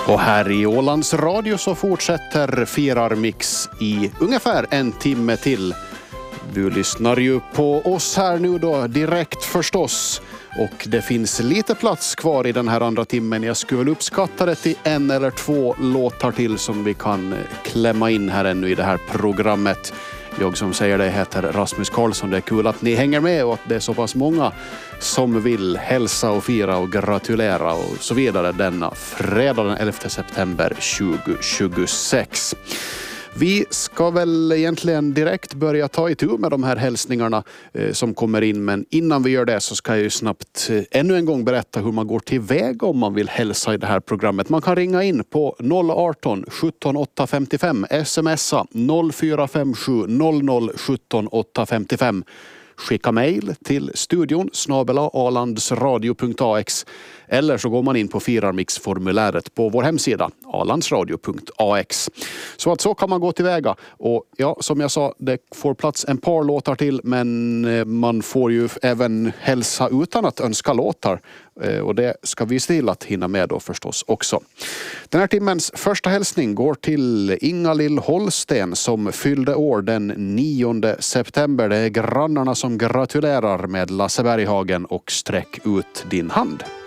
Och här i Ålands Radio så fortsätter Firarmix i ungefär en timme till. Du lyssnar ju på oss här nu då direkt förstås. Och det finns lite plats kvar i den här andra timmen. Jag skulle väl uppskatta det till en eller två låtar till som vi kan klämma in här ännu i det här programmet. Jag som säger det heter Rasmus Karlsson. Det är kul att ni hänger med och att det är så pass många som vill hälsa och fira och gratulera och så vidare denna fredag den 11 september 2026. Vi ska väl egentligen direkt börja ta itu med de här hälsningarna som kommer in. Men innan vi gör det så ska jag ju snabbt ännu en gång berätta hur man går tillväga om man vill hälsa i det här programmet. Man kan ringa in på 018 17 855, smsa 0457 00 17 855. Skicka mejl till studion @alandsradio.ax eller så går man in på Firarmix-formuläret på vår hemsida alandsradio.ax. Så att så kan man gå tillväga. Och ja, som jag sa, det får plats en par låtar till, men man får ju även hälsa utan att önska låtar. Och det ska vi se till att hinna med då förstås också. Den här timmens första hälsning går till Inga-Lill Holsten som fyllde år den 9 september. Det är grannarna som gratulerar med Lasse Berghagen och sträck ut din hand.